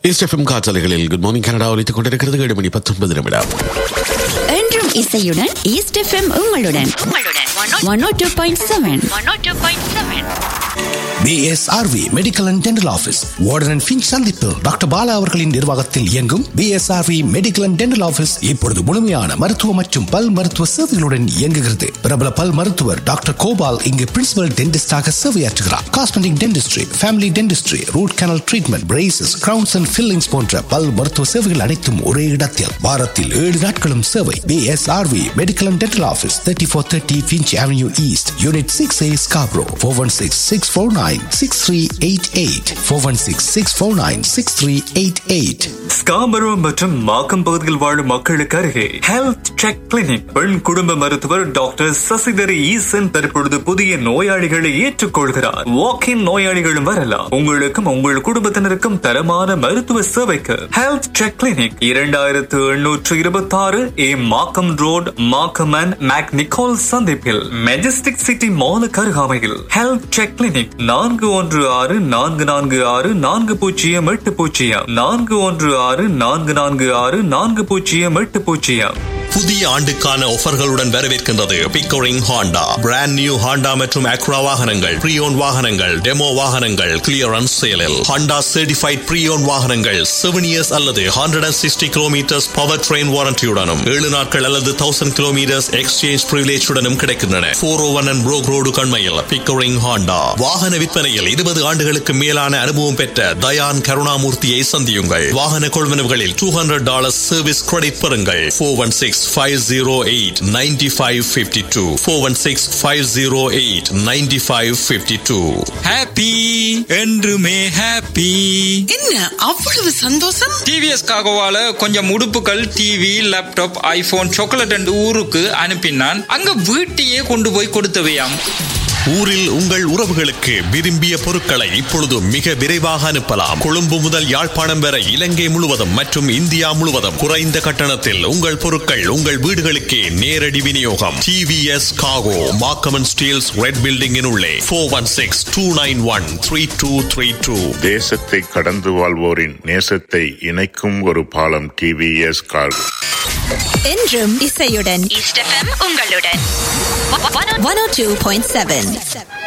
East FM காற்றலைகளில் good morning Canada ஒலித்துக் கொண்டிருக்கிறது 7 மணி 19 நிமிடம். என்றும் இசையுடன் ஈஸ்ட் எஃப்எம் உங்களுடன் 102.7. BSRV medical and dental office warden and Finch சந்திப்பு டாக்டர் பாலா அவர்களின் நிர்வாகத்தில் இயங்கும் BSRV medical and dental office இப்பொழுது முழுமையான மருத்துவ மற்றும் பல் மருத்துவ சேவைகளுடன் இயங்குகிறது. பிரபல பல் மருத்துவர் டாக்டர் கோபால் இங்கு principal டென்டிஸ்டாக சேவையாற்றுகிறார். Cosmetic dentistry, family dentistry, root canal treatment, braces, crowns and fillings போன்ற பல் மருத்துவ சேவைகள் அனைத்தும் ஒரே இடத்தில். வாரத்தில் 7 நாட்களும் சேவை. BSRV medical and dental office 3430 Finch Avenue East, Unit 6A, Scarborough. 416-649-6388 416-649-6388. Scarborough மற்றும் மாக்கம் பகுதியில் வாழும் மக்களுக்கு அருகே ஹெல்த் செக் கிளினிக். பெண் குடும்ப மருத்துவர் டாக்டர் சசிதரி ஈசன் தற்பொழுது புதிய நோயாளிகளை ஏற்றுக்கொள்கிறார். வாக்கின் நோயாளிகளும் வரலாம். உங்களுக்கும் உங்கள் குடும்பத்தினருக்கும் தரமான மருத்துவ சேவைக்கு health check clinic 2826 A Markham road, Markham and make Nicole சந்திப்பில் மெஜஸ்டிக் சிட்டி மாலுக்கு அருகாமையில் ஹெல்த் செக் கிளினிக் 4164464080 4164464080. புதிய ஆண்டுக்கான ஆஃபர்களுடன் வரவேற்கின்றது Pickering Honda. Brand new Honda மற்றும் அக்ரா வாகனங்கள், ப்ரீயோன் வாகனங்கள், டெமோ வாகனங்கள் கிளியரன்ஸ் சேலில். ஹாண்டா சர்டிஃபைட் ப்ரீயோன் வாகனங்கள் 7 years அல்லது 160 kilometers பவர் ட்ரெயின் வாரண்டியுடனும் 7 நாட்கள் அல்லது 1000 kilometers எக்ஸ்சேஞ்ச் பிரிவிலேஜுடனும் கிடைக்கின்றன. 401 and Brook Road கண்மையில் Pickering Honda. வாகன விற்பனையில் 20 ஆண்டுகளுக்கு மேலான அனுபவம் பெற்ற தயான் கருணாமூர்த்தியை சந்தியுங்கள். வாகன கொள்வனவுகளில் $200 சர்வீஸ் கிரெடிட் பெறுங்கள். 416-508-9552 416-508-9552. ஹாப்பி என்றுமே ஹாப்பி. என்ன அவ்வளவு சந்தோஷம்? டிவிஎஸ் காகோவால கொஞ்சம் உடுப்புகள், TV, laptop, iPhone, chocolate and ஊருக்கு அனுப்பினான். அங்க வீட்டையே கொண்டு போய் கொடுத்தவையாம். ஊரில் உங்கள் உறவுகளுக்கு விரும்பிய பொருட்களை இப்பொழுது மிக விரைவாக அனுப்பலாம். கொழும்பு முதல் யாழ்ப்பாணம் வரை இலங்கை முழுவதும் மற்றும் இந்தியா முழுவதும் குறைந்த கட்டணத்தில் உங்கள் பொருட்கள் உங்கள் வீடுகளுக்கே நேரடி விநியோகம். TVS காகோ, மார்க்கம் & ஸ்டீல்ஸ் ரெட் பில்டிங்கின் உள்ளே 416-291-3232. தேசத்தை கடந்து வாழ்வோரின் நேசத்தை இணைக்கும் ஒரு பாலம் TVS காகோ. என்றும் இசையுடன் ஈஸ்ட் எஃப்எம் உங்களுடன் 102.7.